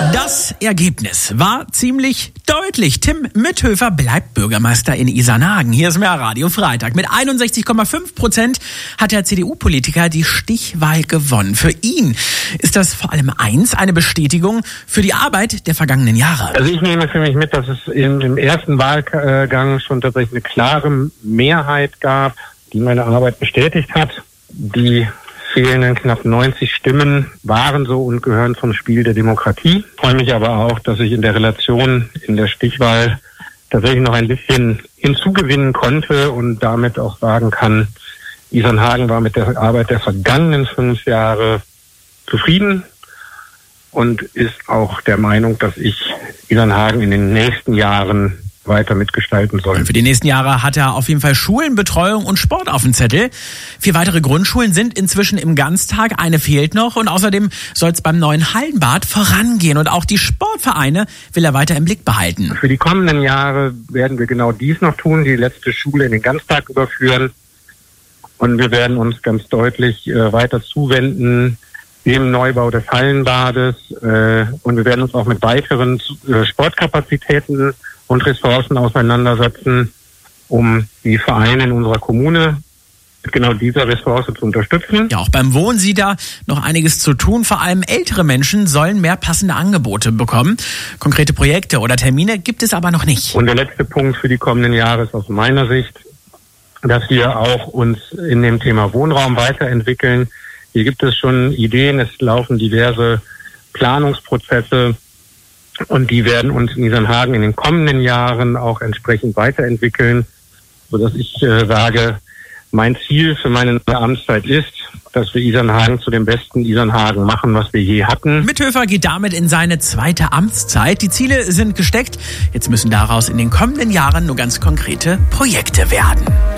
Das Ergebnis war ziemlich deutlich. Tim Mithöfer bleibt Bürgermeister in Isernhagen. Hier ist Mehrradio Freitag. Mit 61,5% hat der CDU-Politiker die Stichwahl gewonnen. Für ihn ist das vor allem eine Bestätigung für die Arbeit der vergangenen Jahre. Also ich nehme für mich mit, dass es im ersten Wahlgang schon tatsächlich eine klare Mehrheit gab, die meine Arbeit bestätigt hat. Die fehlenden knapp 90 Stimmen waren so und gehören zum Spiel der Demokratie. Ich freue mich aber auch, dass ich in der Relation in der Stichwahl tatsächlich noch ein bisschen hinzugewinnen konnte und damit auch sagen kann, Isernhagen war mit der Arbeit der vergangenen 5 Jahre zufrieden und ist auch der Meinung, dass ich Isernhagen in den nächsten Jahren weiter mitgestalten soll. Und für die nächsten Jahre hat er auf jeden Fall Schulen, Betreuung und Sport auf dem Zettel. 4 weitere Grundschulen sind inzwischen im Ganztag, eine fehlt noch und außerdem soll es beim neuen Hallenbad vorangehen und auch die Sportvereine will er weiter im Blick behalten. Für die kommenden Jahre werden wir genau dies noch tun, die letzte Schule in den Ganztag überführen und wir werden uns ganz deutlich weiter zuwenden dem Neubau des Hallenbades und wir werden uns auch mit weiteren Sportkapazitäten und Ressourcen auseinandersetzen, um die Vereine in unserer Kommune mit genau dieser Ressource zu unterstützen. Ja, auch beim Wohnen sieht da noch einiges zu tun. Vor allem ältere Menschen sollen mehr passende Angebote bekommen. Konkrete Projekte oder Termine gibt es aber noch nicht. Und der letzte Punkt für die kommenden Jahre ist aus meiner Sicht, dass wir auch uns in dem Thema Wohnraum weiterentwickeln. Hier gibt es schon Ideen, es laufen diverse Planungsprozesse. Und die werden uns in Isernhagen in den kommenden Jahren auch entsprechend weiterentwickeln, sodass ich sage, mein Ziel für meine Amtszeit ist, dass wir Isernhagen zu dem besten Isernhagen machen, was wir je hatten. Mithöfer geht damit in seine 2. Amtszeit. Die Ziele sind gesteckt. Jetzt müssen daraus in den kommenden Jahren nur ganz konkrete Projekte werden.